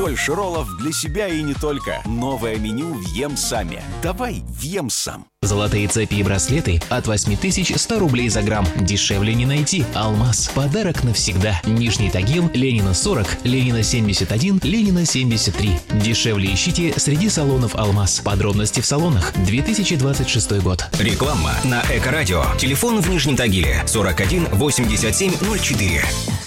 больше роллов для себя и не только. Новое меню «Въем сами». Давай въем сам. Золотые цепи и браслеты от 8100 рублей за грамм. Дешевле не найти. Алмаз. Подарок навсегда. Нижний Тагил, Ленина 40, Ленина 71, Ленина 73. Дешевле ищите среди салонов Алмаз. Подробности в салонах. 2026 год. Реклама на Эко-радио. Телефон в Нижнем Тагиле 41 87 04.